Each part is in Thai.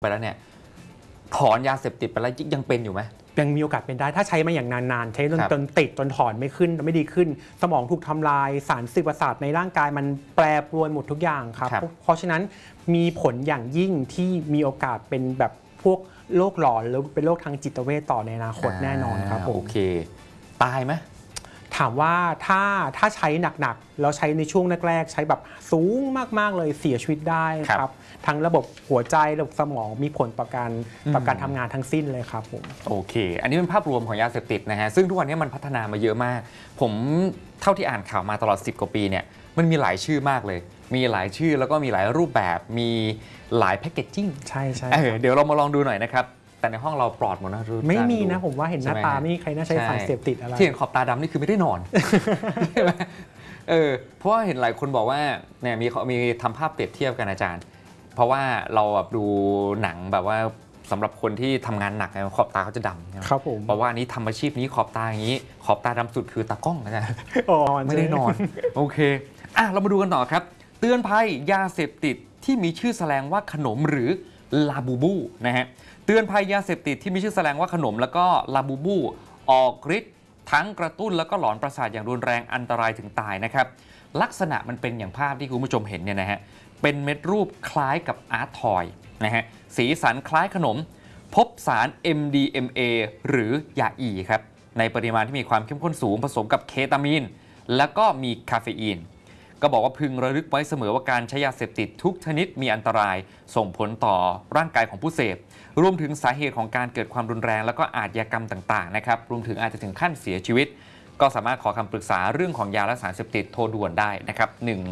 ไปแล้วเนี่ยถอนยาเสพติดไปแล้วยังเป็นอยู่ไหมยังมีโอกาสเป็นได้ถ้าใช้มาอย่างนานๆใช้จนติดจนถอนไม่ขึ้นไม่ดีขึ้นสมองถูกทำลายสารสื่อประสาทในร่างกายมันแปรปรวนหมดทุกอย่างครับเพราะฉะนั้นมีผลอย่างยิ่งที่มีโอกาสเป็นแบบพวกโรคหลอนหรือเป็นโรคทางจิตเวชต่อในอนาคตแน่นอนครับผมโอเคตายไหมถามว่าถ้าใช้หนักๆแล้วใช้ในช่วงแรกๆใช้แบบสูงมากๆเลยเสียชีวิตได้ครับทั้งระบบหัวใจระบบสมองมีผลต่อการทำงานทั้งสิ้นเลยครับผมโอเคอันนี้เป็นภาพรวมของยาเสพติดนะฮะซึ่งทุกวันนี้มันพัฒนามาเยอะมากผมเท่าที่อ่านข่าวมาตลอด10 กว่าปีเนี่ยมันมีหลายชื่อมากเลยมีหลายชื่อแล้วก็มีหลายรูปแบบมีหลายแพคเกจจิ้งใช่เดี๋ยวเรามาลองดูหน่อยนะครับแต่ในห้องเราปลอดหมดนะไม่มีนะผมว่าเห็นหน้าตาไม่มีใครน่าใช้สารเสพติดอะไรที่เห็นขอบตาดำนี่คือไม่ได้นอนใช่ไหมเพราะว่าเห็นหลายคนบอกว่าเนี่ยมีทำภาพเปรียบเทียบกันอาจารย์เพราะว่าเราแบบดูหนังแบบว่าสำหรับคนที่ทำงานหนักขอบตาเขาจะดำครับผมเพราะว่านี้ทำอาชีพนี้ขอบตาอย่างนี้ขอบตาดำสุดคือตากล้องนะไม่ได้นอนโอเคเรามาดูกันต่อครับเตือนภัยยาเสพติดที่มีชื่อแสดงว่าขนมหรือลาบูบูนะฮะเตือนภัยยาเสพติดที่มีชื่อแสดงว่าขนมแล้วก็ลาบูบูออกฤทธิ์ทั้งกระตุ้นแล้วก็หลอนประสาทอย่างรุนแรงอันตรายถึงตายนะครับลักษณะมันเป็นอย่างภาพที่คุณผู้ชมเห็นเนี่ยนะฮะเป็นเม็ดรูปคล้ายกับอาร์ตทอยนะฮะสีสันคล้ายขนมพบสาร MDMA หรือยาอีครับในปริมาณที่มีความเข้มข้นสูงผสมกับเคตามีนแล้วก็มีคาเฟอีนก็บอกว่าพึงระลึกไว้เสมอว่าการใช้ยาเสพติดทุกชนิดมีอันตรายส่งผลต่อร่างกายของผู้เสพรวมถึงสาเหตุของการเกิดความรุนแรงแล้วก็อาชญากรรมต่างๆนะครับรวมถึงอาจจะถึงขั้นเสียชีวิตก็สามารถขอคำปรึกษาเรื่องของยาและสารเสพติดโทรด่วนได้นะครับ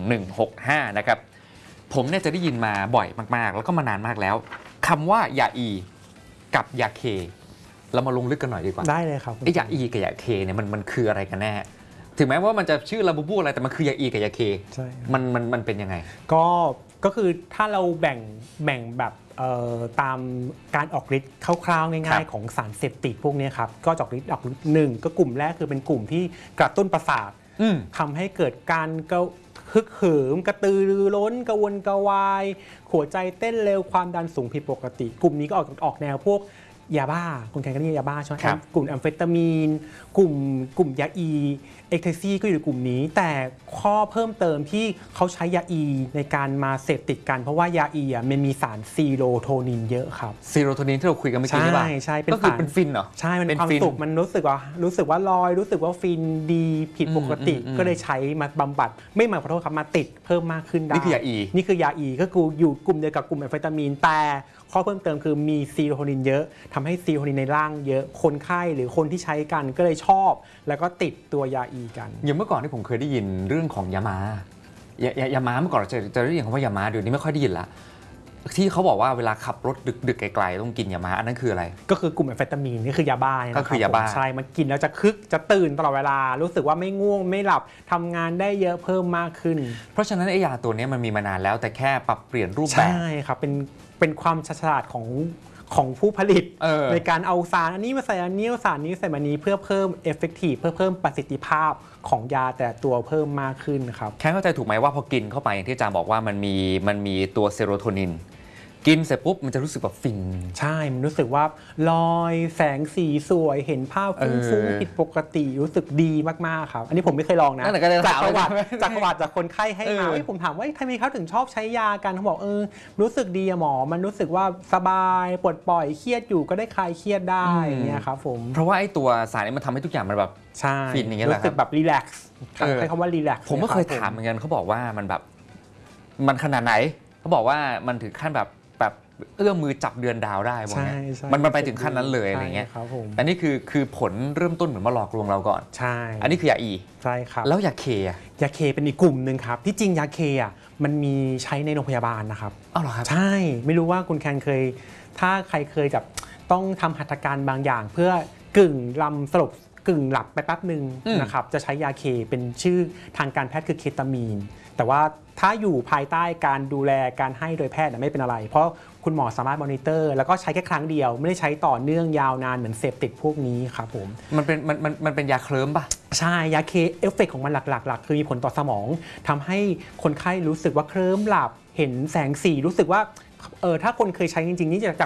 1165นะครับผมเนี่ยจะได้ยินมาบ่อยมากๆแล้วก็มานานมากแล้วคำว่ายาอีกับยาเคเรามาลงลึกกันหน่อยดีกว่าได้เลยครับยาอีกับยาเคเนี่ยมันคืออะไรกันแน่ถึงแม้ว่ามันจะชื่อลาบูบูอะไรแต่มันคือยาอีกับยาเคใช่มันเป็นยังไงก็คือถ้าเราแบ่งแบบตามการออกฤทธิ์คร่าวๆง่ายๆของสารเสพติดพวกนี้ครับก็ออกฤทธิ์หนึ่งก็กลุ่มแรกคือเป็นกลุ่มที่กระตุ้นประสาททำให้เกิดการฮึกเหิมกระตือรือร้นกระวนกระวายหัวใจเต้นเร็วความดันสูงผิดปกติกลุ่มนี้ก็ออกแนวพวกยาบ้าคนแข่งกันนี่ยาบ้าใช่ไหมกลุ่มแอมเฟตามีนกลุ่มยาอีเอ็กเทซี่ก็อยู่ในกลุ่มนี้แต่ข้อเพิ่มเติมที่เขาใช้ยาอีในการมาเสพติดกันเพราะว่ายาอีมันมีสารซีโรโทนินเยอะครับซีโรโทนินที่เราคุยกันเมื่อกี้ใช่ป่ะใช่ก็คือเป็นฟินเหรอใช่มันความสุขมันรู้สึกว่าลอยรู้สึกว่าฟินดีผิดปกติก็เลยใช้มาบำบัดไม่มาขอโทษครับมาติดเพิ่มมากขึ้นได้นี่คือยาอีก็คืออยู่กลุ่มเดียวกับกลุ่มแอมเฟตามีนแต่ข้อเพิ่มเติมคือมีซีโรโทนินเยอะทำให้ซีโรโทนินในร่างเยอะคนไข้หรือคนที่ใช้กันก็เลยชอบแล้วก็ติดตัวยาอีกันอย่างเมื่อก่อนที่ผมเคยได้ยินเรื่องของยามาเมื่อก่อนจะได้ยินคำว่ายามาเดี๋ยวนี้ไม่ค่อยได้ยินละที่เขาบอกว่าเวลาขับรถดึกไกลๆต้องกินยามาอันนั้นคืออะไรก็คือกลุ่มแอมเฟตามีนนี่คือยาบ้าก็คือยาบ้าใช่มันกินแล้วจะคึกจะตื่นตลอดเวลารู้สึกว่าไม่ง่วงไม่หลับทำงานได้เยอะเพิ่มมากขึ้นเพราะฉะนั้นไอ้ยาตัวนี้มันมีมานานแล้วแต่แค่ปรับเปลี่ยนรูปแบบใช่ครับเป็นความฉลาดของผู้ผลิตในการเอาสารอันนี้มาใส่อันนี้สารนี้ใส่มานี้เพื่อเพิ่มเอฟเฟกตีฟเพื่อเพิ่มประสิทธิภาพของยาแต่ตัวเพิ่มมากขึ้นครับแค่เข้าใจถูกไหมว่าพอกินเข้าไปอย่างที่อาจารย์บอกว่ามันมีตัวเซโรโทนินกินเสร็จปุ๊บมันจะรู้สึกแบบฟินใช่มันรู้สึกว่าลอยแสงสีสวยเห็นภาพฟุ้งๆผิดปกติรู้สึกดีมากๆครับอันนี้ผมไม่เคยลองนะจากประวัติจากคนไข้ให้มาผมถามว่าทำไมเขาถึงชอบใช้ยากันเขาบอกรู้สึกดีหมอมันรู้สึกว่าสบายปลดปล่อยเครียดอยู่ก็ได้คลายเครียดได้อย่างเงี้ยครับผมเพราะว่าไอ้ตัวสารนี้มันทำให้ทุกอย่างมันแบบฟินอย่างเงี้ยแหละรู้สึกแบบรีแลกซ์ใช้คำว่ารีแลกซ์ผมก็เคยถามเหมือนกันเขาบอกว่ามันแบบมันขนาดไหนเขาบอกว่ามันถึงขั้นแบบเอื้อมมือจับเดือนดาวได้พวกนี้มันไปถึงขั้นนั้นเลยอะไรเงี้ยแต่นี่คือผลเริ่มต้นเหมือนมาหลอกลวงเราก่อนใช่อันนี้คือยาอีใช่ครับแล้วยาเคยาเคเป็นอีกกลุ่มหนึ่งครับที่จริงยาเคมันมีใช้ในโรงพยาบาลนะครับอ้าวเหรอครับใช่ไม่รู้ว่าคุณแคนเคยถ้าใครเคยแบบต้องทำหัตถการบางอย่างเพื่อกึ่งลำสลบกึ่งหลับไปแป๊บนึงนะครับจะใช้ยาเคเป็นชื่อทางการแพทย์คือเคตามีนแต่ว่าถ้าอยู่ภายใต้การดูแลการให้โดยแพทย์ไม่เป็นอะไรเพราะคุณหมอสามารถมอนิเตอร์แล้วก็ใช้แค่ครั้งเดียวไม่ได้ใช้ต่อเนื่องยาวนานเหมือนเสพติดพวกนี้ครับผมมันเป็นยาเคลิ้มป่ะใช่ยาเคเอฟเฟกต์ของมันหลักคือมีผลต่อสมองทำให้คนไข้รู้สึกว่าเคลิ้มหลับเห็นแสงสีรู้สึกว่าถ้าคนเคยใช้จริงๆนี่จาก